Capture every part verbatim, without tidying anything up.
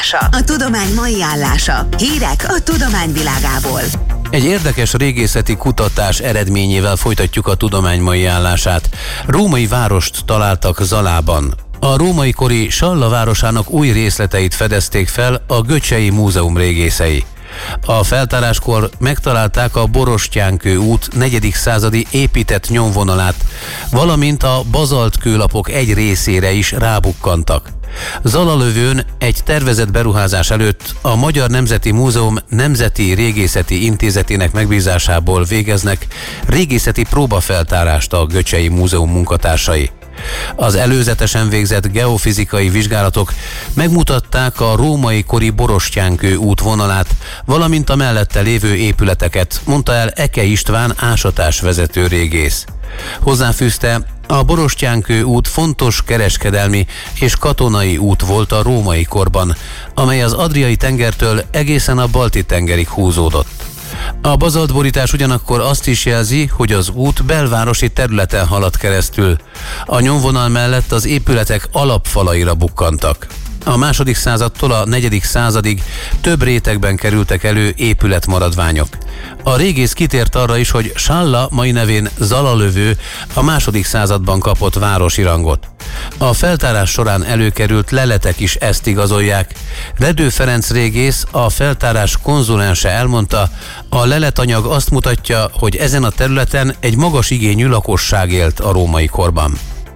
állása. A tudomány mai állása. Hírek a tudomány világából. Egy érdekes régészeti kutatás eredményével folytatjuk a tudomány mai állását. Római várost találtak Zalában. A római kori Salla városának új részleteit fedezték fel a Göcsei Múzeum régészei. A feltáráskor megtalálták a Borostyánkő út negyedik századi épített nyomvonalát, valamint a bazaltkőlapok egy részére is rábukkantak. Zalalövőn egy tervezett beruházás előtt a Magyar Nemzeti Múzeum Nemzeti Régészeti Intézetének megbízásából végeznek régészeti próbafeltárást a Göcsei Múzeum munkatársai. Az előzetesen végzett geofizikai vizsgálatok megmutatták a római kori Borostyánkő útvonalát, valamint a mellette lévő épületeket, mondta el Eke István ásatásvezető régész. Hozzáfűzte, a Borostyánkő út fontos kereskedelmi és katonai út volt a római korban, amely az Adriai tengertől egészen a Balti tengerig húzódott. A bazaltborítás ugyanakkor azt is jelzi, hogy az út belvárosi területen halad keresztül. A nyomvonal mellett az épületek alapfalaira bukkantak. A második századtól a negyedik századig több rétegben kerültek elő épületmaradványok. A régész kitért arra is, hogy Salla, mai nevén Zalalövő, a második században kapott városi rangot. A feltárás során előkerült leletek is ezt igazolják. Redő Ferenc régész, a feltárás konzulense elmondta, a leletanyag azt mutatja, hogy ezen a területen egy magas igényű lakosság élt a római korban.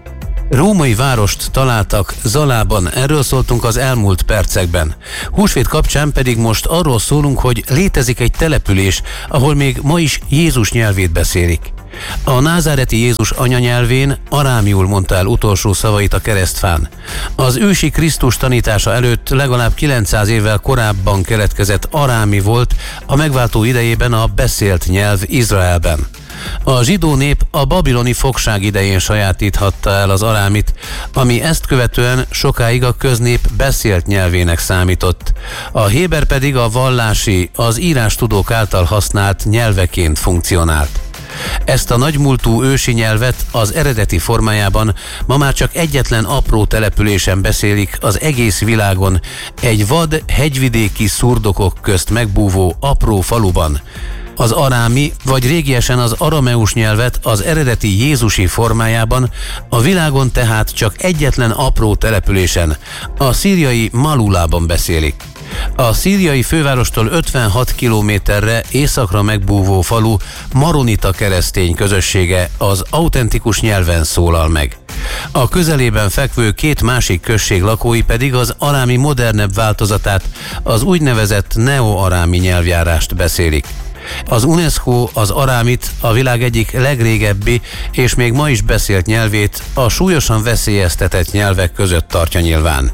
Római várost találtak Zalában, erről szóltunk az elmúlt percekben. Húsvét kapcsán pedig most arról szólunk, hogy létezik egy település, ahol még ma is Jézus nyelvét beszélik. A názáreti Jézus anyanyelvén, arámiul mondta el utolsó szavait a keresztfán. Az ősi Krisztus tanítása előtt legalább kilencszáz évvel korábban keletkezett arámi volt a megváltó idejében a beszélt nyelv Izraelben. A zsidó nép a babiloni fogság idején sajátíthatta el az arámit, ami ezt követően sokáig a köznép beszélt nyelvének számított. A héber pedig a vallási, az írástudók által használt nyelveként funkcionált. Ezt a nagymúltú ősi nyelvet az eredeti formájában ma már csak egyetlen apró településen beszélik az egész világon, egy vad hegyvidéki szurdokok közt megbúvó apró faluban. Az arámi, vagy régiesen az arameus nyelvet az eredeti jézusi formájában a világon tehát csak egyetlen apró településen, a szíriai Malulában beszélik. A szíriai fővárostól ötvenhat kilométerre északra megbúvó falu maronita keresztény közössége az autentikus nyelven szólal meg. A közelében fekvő két másik község lakói pedig az arámi modernebb változatát, az úgynevezett neo-arámi nyelvjárást beszélik. Az UNESCO az arámit, a világ egyik legrégebbi és még ma is beszélt nyelvét a súlyosan veszélyeztetett nyelvek között tartja nyilván.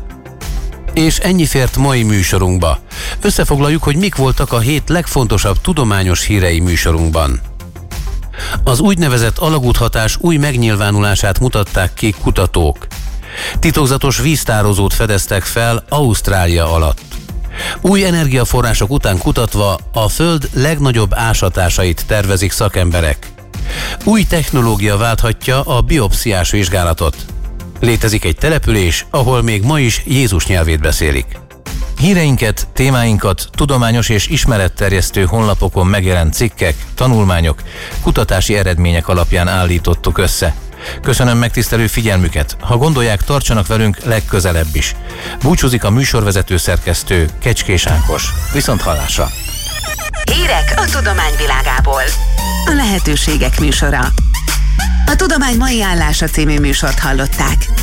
És ennyi fért mai műsorunkba. Összefoglaljuk, hogy mik voltak a hét legfontosabb tudományos hírei műsorunkban. Az úgynevezett alagúthatás új megnyilvánulását mutatták ki kutatók. Titokzatos víztározót fedeztek fel Ausztrália alatt. Új energiaforrások után kutatva a Föld legnagyobb ásatásait tervezik szakemberek. Új technológia válthatja a biopsziás vizsgálatot. Létezik egy település, ahol még ma is Jézus nyelvét beszélik. Híreinket, témáinkat tudományos és ismeretterjesztő honlapokon megjelent cikkek, tanulmányok, kutatási eredmények alapján állítottuk össze. Köszönöm megtisztelő figyelmüket, ha gondolják, tartsanak velünk legközelebb is. Búcsúzik a műsorvezető szerkesztő, Kecskés Ákos. Viszont hallásra! Hírek a tudomány világából. A lehetőségek műsora. A Tudomány mai állása című műsort hallották.